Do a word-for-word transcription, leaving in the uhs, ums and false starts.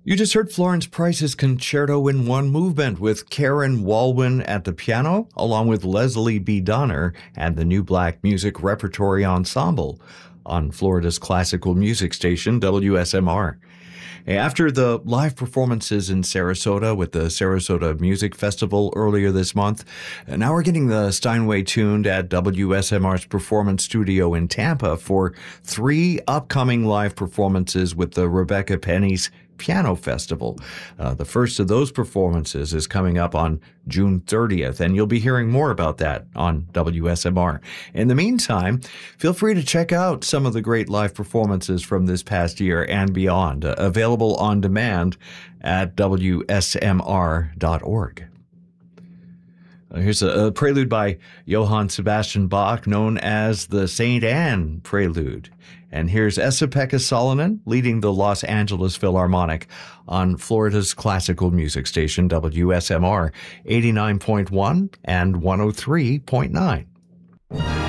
You just heard Florence Price's Concerto in One Movement with Karen Walwyn at the piano, along with Leslie B. Donner and the New Black Music Repertory Ensemble on Florida's classical music station, W S M R. After the live performances in Sarasota with the Sarasota Music Festival earlier this month, now we're getting the Steinway tuned at W S M R's Performance Studio in Tampa for three upcoming live performances with the Rebecca Penny's Piano Festival. Uh, the first of those performances is coming up on June thirtieth, and you'll be hearing more about that on W S M R. In the meantime, feel free to check out some of the great live performances from this past year and beyond, uh, available on demand at W S M R dot org. Uh, here's a, a prelude by Johann Sebastian Bach, known as the Saint Anne Prelude. And here's Esa-Pekka Salonen leading the Los Angeles Philharmonic on Florida's classical music station, W S M R eighty-nine point one and one oh three point nine.